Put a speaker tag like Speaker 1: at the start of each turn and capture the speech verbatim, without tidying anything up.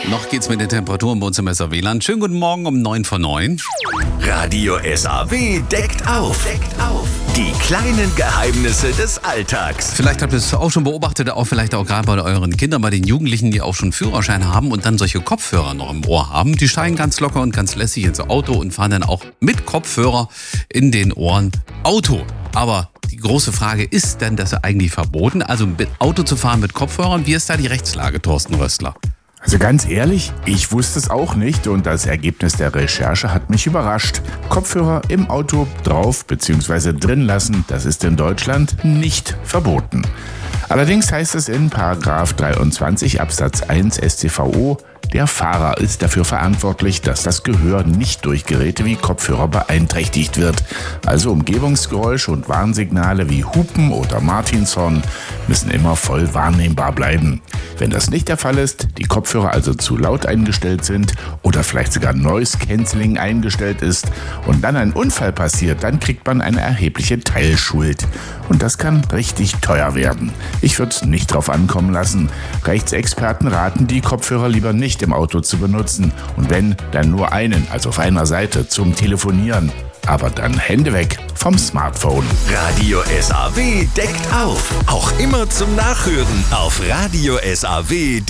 Speaker 1: Noch geht's mit den Temperaturen bei uns im S A W-Land. Schönen guten Morgen um neun vor neun.
Speaker 2: Radio S A W deckt auf. Deckt auf. Die kleinen Geheimnisse des Alltags.
Speaker 1: Vielleicht habt ihr es auch schon beobachtet, auch vielleicht auch gerade bei euren Kindern, bei den Jugendlichen, die auch schon Führerschein haben und dann solche Kopfhörer noch im Ohr haben. Die steigen ganz locker und ganz lässig ins Auto und fahren dann auch mit Kopfhörer in den Ohren Auto. Aber die große Frage, ist denn das eigentlich verboten? Also mit Auto zu fahren mit Kopfhörern, wie ist da die Rechtslage, Thorsten Rössler?
Speaker 3: Also ganz ehrlich, ich wusste es auch nicht und das Ergebnis der Recherche hat mich überrascht. Kopfhörer im Auto drauf bzw. drin lassen, das ist in Deutschland nicht verboten. Allerdings heißt es in Paragraph dreiundzwanzig Absatz eins S t V O, der Fahrer ist dafür verantwortlich, dass das Gehör nicht durch Geräte wie Kopfhörer beeinträchtigt wird. Also Umgebungsgeräusche und Warnsignale wie Hupen oder Martinshorn müssen immer voll wahrnehmbar bleiben. Wenn das nicht der Fall ist, die Kopfhörer also zu laut eingestellt sind oder vielleicht sogar Noise Cancelling eingestellt ist und dann ein Unfall passiert, dann kriegt man eine erhebliche Teilschuld. Und das kann richtig teuer werden. Ich würde es nicht drauf ankommen lassen. Rechtsexperten raten, die Kopfhörer lieber nicht im Auto zu benutzen. Und wenn, dann nur einen, also auf einer Seite, zum Telefonieren. Aber dann Hände weg vom Smartphone.
Speaker 2: Radio S A W deckt auf. Auch immer zum Nachhören auf Radio S A W.